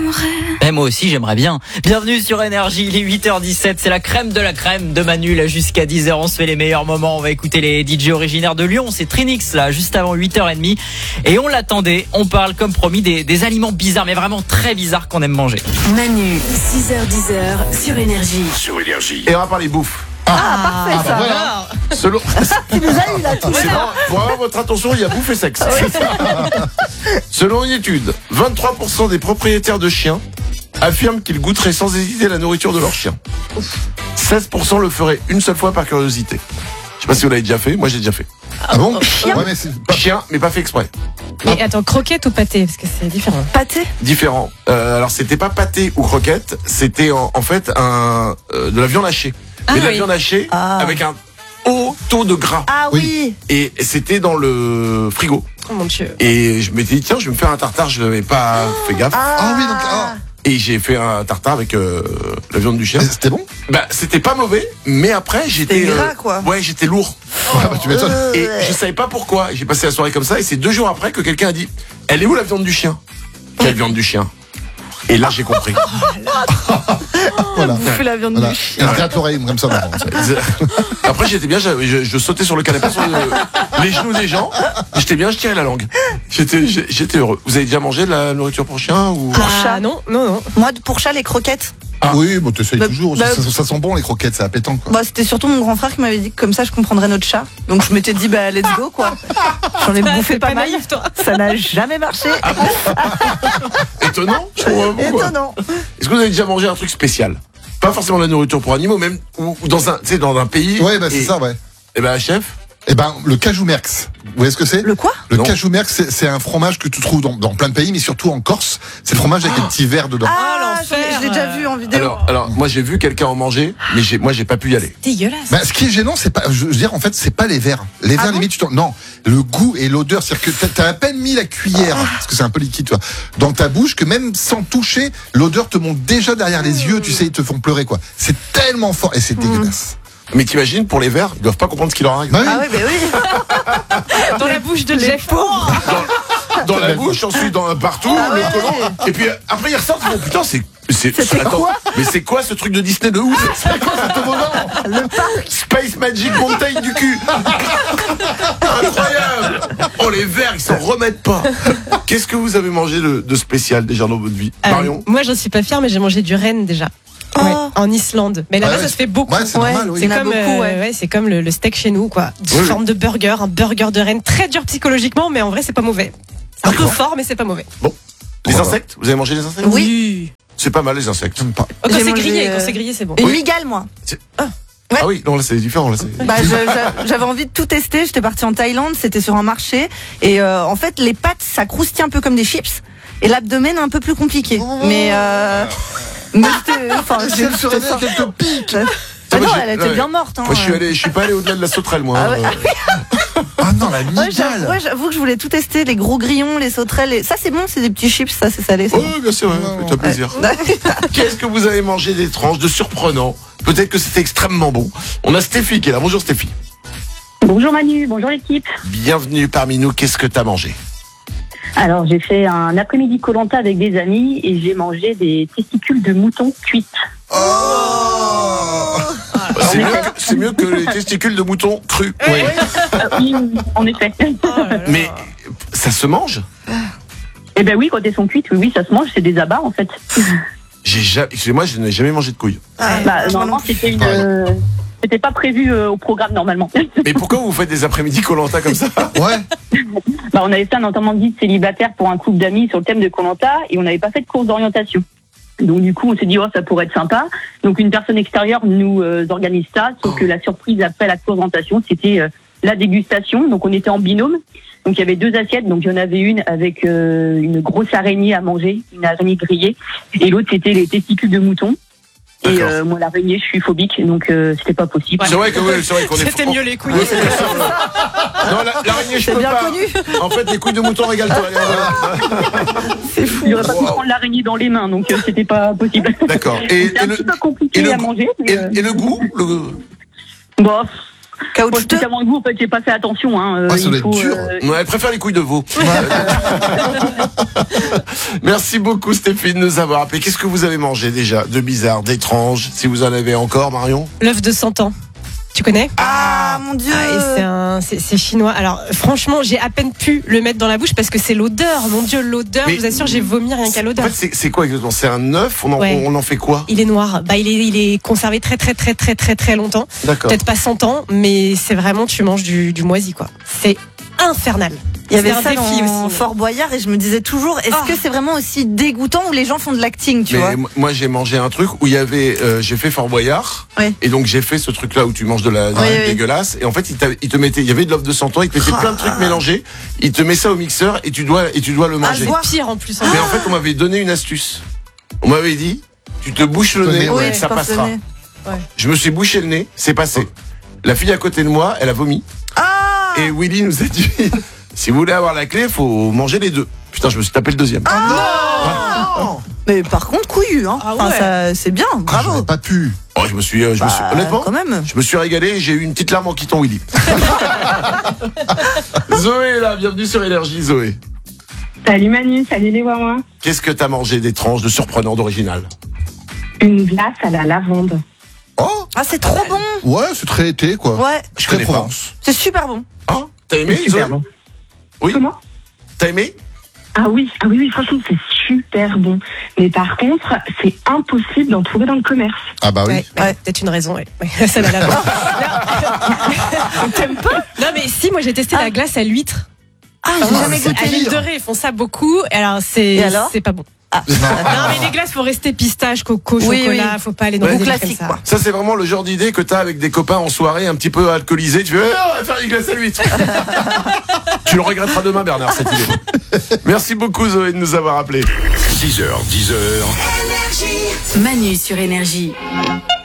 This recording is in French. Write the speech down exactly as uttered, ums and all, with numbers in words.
j'aimerais. Et moi aussi, j'aimerais bien. Bienvenue sur Énergie, il est huit heures dix-sept, c'est la crème de la crème de Manu, là, jusqu'à dix heures, on se fait les meilleurs moments. On va écouter les D J originaires de Lyon, c'est Trinix, là, juste avant huit heures trente. Et on l'attendait, on parle, comme promis, des, des aliments bizarres, mais vraiment très bizarres qu'on aime manger. Manu, six heures dix heures, sur Énergie. Sur Énergie. Et on va parler bouffe. Ah, ah parfait ah, ça. Bah voilà. Selon... Tu nous as eu là tout. C'est bon, pour avoir votre attention, il y a bouffe et sexe. Selon une étude, vingt-trois pour cent des propriétaires de chiens affirment qu'ils goûteraient sans hésiter la nourriture de leur chien. seize pour cent le feraient une seule fois par curiosité. Je sais pas si vous l'avez déjà fait, moi j'ai déjà fait. Ah bon? Chien, ouais, mais c'est pas... Chien, mais pas fait exprès. Mais ah. attends, croquette ou pâté? Parce que c'est différent. Pâté? Différent. Euh, alors c'était pas pâté ou croquette, c'était en, en fait un euh, de la viande hachée. Ah, mais de la oui. viande hachée ah. avec un haut taux de gras. Ah oui. Et c'était dans le frigo. Oh mon Dieu. Et je m'étais dit tiens, je vais me faire un tartare, je n'avais pas oh. fait gaffe. Ah, ah oui, donc ah. Et j'ai fait un tartare avec euh, la viande du chien. C'était bon? Bah c'était pas mauvais, mais après j'étais C'était gras euh, quoi. Ouais, j'étais lourd. Oh, bah, tu m'étonnes. Euh, Et ouais. je savais pas pourquoi. J'ai passé la soirée comme ça et c'est deux jours après que quelqu'un a dit elle est où la viande du chien? Quelle viande du chien? Et là j'ai compris. Voilà. Bouffer la viande Voilà. du chien. Et un gratte l'oreille comme ça. Non, Après j'étais bien, je, je, je sautais sur le canapé sur le, les genoux des gens. J'étais bien, je tirais la langue. J'étais, j'étais heureux. Vous avez déjà mangé de la nourriture pour chien ou? Pour Ah, chat. non, non, non. Moi, pour chat, les croquettes. Ah. oui, bon, t'essayes bah, toujours. bah, ça, ça, ça sent bon les croquettes, c'est appétant quoi. Bah, c'était surtout mon grand frère qui m'avait dit que comme ça je comprendrais notre chat. Donc je m'étais dit bah let's go quoi. J'en ai Ah, bouffé c'est pas, pas mal. naïf, toi. Ça n'a jamais marché. Ah bon? Étonnant. Je comprends pas pourquoi. Étonnant. Est-ce que vous avez déjà mangé un truc spécial? Pas forcément de la nourriture pour animaux, même ou, ou dans un, tu sais, dans un pays. Ouais, bah c'est et, ça, ouais. Et ben chef. Eh ben, le cajou merx. Vous voyez ce que c'est? Le quoi? Le Non. cajou merx, c'est, c'est un fromage que tu trouves dans, dans plein de pays, mais surtout en Corse. C'est le fromage avec Ah. des petits verres dedans. Ah, je l'ai- je l'ai déjà vu en vidéo. Alors, alors, moi j'ai vu quelqu'un en manger, mais j'ai, moi j'ai pas pu y aller. Dégueulasse. Bah, ce qui est gênant, c'est pas, je veux dire, en fait, c'est pas les verres. Les verres, bon limite, tu t'en, non, le goût et l'odeur, c'est-à-dire que t'as, t'as à peine mis la cuillère, parce que c'est un peu liquide, toi, dans ta bouche, que même sans toucher, l'odeur te monte déjà derrière les yeux, tu sais, ils te font pleurer, quoi. C'est tellement fort, et c'est dégueulasse. Mais t'imagines, pour les verts, ils doivent pas comprendre ce qui leur arrive. Bah oui. Ah oui, bah oui. Dans la bouche de Les Jeff. pauvres. Dans la bouche, ensuite dans partout, Ah le ouais. colon. Et puis euh, après ils ressortent, ils font putain, c'est. c'est C'était attends, quoi mais c'est quoi ce truc de Disney de ouf? C'est quoi ce toboggan? Le parc. Space Magic Mountain du cul. Incroyable. Oh les verts, ils s'en remettent pas. Qu'est-ce que vous avez mangé de, de spécial déjà dans votre vie, Euh, Marion? moi, j'en suis pas fière, mais j'ai mangé du renne déjà. Oh. Ouais, en Islande. Mais là-bas, Ah ouais, ça se fait beaucoup. Ouais, c'est Ouais, normal, oui. C'est Il y en a comme, beaucoup, euh, ouais. ouais, c'est comme le, le steak chez nous, quoi. Sous Oui, forme de burger, un burger de renne très dur psychologiquement, mais en vrai, c'est pas mauvais. C'est un peu D'accord. fort, mais c'est pas mauvais. Bon. Les Voilà. insectes? Vous avez mangé des insectes? Oui. C'est pas mal les insectes. J'aime pas. Oh, quand J'ai c'est mangé, grillé, euh, quand c'est grillé, c'est bon. Une Oui. migale, moi. Ah oui, non là c'est différent là. C'est... Bah, je- j'a- j'avais envie de tout tester. J'étais partie en Thaïlande, c'était sur un marché. Et euh, en fait, les pâtes, ça croustille un peu comme des chips. Et l'abdomen, un peu plus compliqué. Mais, euh, mais c'était, enfin, Si elle se réveille, qu'elle te pique. Ah moi, non, j'ai- elle était ouais. bien morte. Hein. Moi je suis allé, je suis pas allé au-delà de la sauterelle moi. Ah ouais. Euh, Ah non, la Ouais, j'avoue, migale. ouais, j'avoue que je voulais tout tester, les gros grillons, les sauterelles. Les... Ça, c'est bon, c'est des petits chips, ça, c'est salé. c'est Oh, bon. bien sûr, ouais, fais-toi plaisir. Qu'est-ce que vous avez mangé d'étrange, de surprenant? Peut-être que c'était extrêmement bon. On a Stéphie qui est là. Bonjour Stéphie. Bonjour Manu, bonjour l'équipe. Bienvenue parmi nous. Qu'est-ce que t'as mangé? Alors j'ai fait un après-midi Koh-Lanta avec des amis et j'ai mangé des testicules de mouton cuites. Oh C'est mieux, que, c'est mieux que les testicules de mouton crus. Oui. Euh, oui, oui, en effet. Oh là là. Mais ça se mange? Eh ben oui, quand elles sont cuites, oui, oui, ça se mange, c'est des abats en fait. J'ai jamais, excusez-moi, je n'ai jamais mangé de couilles. Ah, Bah, moi normalement, non plus. c'était une, euh, c'était pas prévu euh, au programme normalement. Mais pourquoi vous faites des après-midi Koh-Lanta comme ça? Ouais. Bah, on avait fait un enterrement de vie de célibataire pour un couple d'amis sur le thème de Koh-Lanta et on n'avait pas fait de course d'orientation. Donc du coup, on s'est dit oh ça pourrait être sympa. Donc une personne extérieure nous euh, organise ça, sauf que la surprise après la course d'orientation, c'était euh, la dégustation. Donc on était en binôme. Donc il y avait deux assiettes. Donc il y en avait une avec euh, une grosse araignée à manger, une araignée grillée, et l'autre c'était les testicules de mouton. Et D'accord. euh, moi l'araignée, je suis phobique, donc euh, c'était pas possible. C'est vrai que oui, c'est vrai qu'on est. C'était mieux les couilles. Oui, c'est bien sûr. Non, la- l'araignée, je C'est peux bien pas. connu. En fait, les couilles de mouton, régale-toi. Allez, voilà. C'est fou. J'aurais pas pu Wow. prendre l'araignée dans les mains, donc euh, c'était pas possible. D'accord. Et, C'est et un le, petit peu compliqué et le à goût- manger. mais, et, euh, et le goût le... Bon, Moi, Caoutchouteux. spécialement le goût, en fait, j'ai pas fait attention. Hein. Ah, ça Il doit être faut, dur. euh, Ouais, elle préfère les couilles de veau. Merci beaucoup Stéphanie de nous avoir appelé. Qu'est-ce que vous avez mangé déjà de bizarre, d'étrange, si vous en avez encore, Marion? L'œuf de cent ans. Tu connais? Ah, mon Dieu. Ah, et c'est un, c'est, c'est chinois. Alors, franchement, j'ai à peine pu le mettre dans la bouche parce que c'est l'odeur. Mon Dieu, l'odeur. Mais- Je vous assure, j'ai vomi rien qu'à En l'odeur. fait, c'est, c'est quoi exactement? C'est un œuf? On en, Ouais. on en fait quoi? Il est noir. Bah, il est, il est conservé très, très, très, très, très, très longtemps. D'accord. Peut-être pas cent ans, mais c'est vraiment, tu manges du, du moisi, quoi. C'est infernal. Il y avait C'est un ça défi dans aussi. Fort Boyard et je me disais toujours, est-ce Oh. que c'est vraiment aussi dégoûtant où les gens font de l'acting, tu Mais vois? m- moi j'ai mangé un truc où il y avait, euh, j'ai fait Fort Boyard, Oui. et donc j'ai fait ce truc là où tu manges de la, de la Oui, viande oui. dégueulasse, et en fait il, t'a- il te mettait, il y avait de l'œuf de cent ans, il te mettait plein de trucs mélangés, il te met ça au mixeur et tu dois et tu dois le Ah, manger. je vois. Pire en plus. hein. Mais en fait on m'avait donné une astuce. On m'avait dit, tu te bouches le Le nez, nez, Oui, ouais, je ça pense le passera. nez. Je me suis bouché le nez, c'est passé. La fille à côté de moi, elle a vomi. Ah! Et Willy nous a dit, si vous voulez avoir la clé, faut manger les deux. Putain, je me suis tapé le deuxième. Mais par contre, couillu, hein. Ah Enfin, ouais. ça, c'est bien, Ah, bravo. j'aurais pas pu. Oh, je me suis, euh, je me suis, Bah, honnêtement, quand même. je me suis régalé et j'ai eu une petite larme en quittant Willy. Zoé est là, bienvenue sur Énergie, Zoé. Salut Manu, salut les Wawa. Qu'est-ce que t'as mangé d'étrange, de surprenant, d'original? Une glace à la lavande. Oh, Ah, c'est trop bon. ouais, c'est très été, quoi. Ouais, Je Très connais pas. Provence. c'est super bon. Ah, t'as aimé, C'est super Zoé? bon. Oui. Comment? T'as aimé? Ah oui, ah oui, oui, franchement c'est super bon. Mais par contre, c'est impossible d'en trouver dans le commerce. Ah bah oui. Ouais, ouais, peut-être une raison, ouais. Ouais, ça n'a la T'aimes pas? Non, mais si, moi j'ai testé Ah. la glace à l'huître. Ah, Ah, j'ai jamais c'est goûté. À l'île de Ré, ils font ça beaucoup. Alors, c'est, Et alors c'est pas bon. Ah. Non, mais les glaces, faut rester pistache, coco, Oui, chocolat, oui. faut pas aller dans Ouais. des Ou délires classique, comme ça. quoi. Ça, c'est vraiment le genre d'idée que t'as avec des copains en soirée un petit peu alcoolisés. Tu fais, eh, on va faire une glace à l'huître. Tu le regretteras demain, Bernard, cette idée. Merci beaucoup, Zoé, de nous avoir appelés. six heures, dix heures. Manu sur Énergie.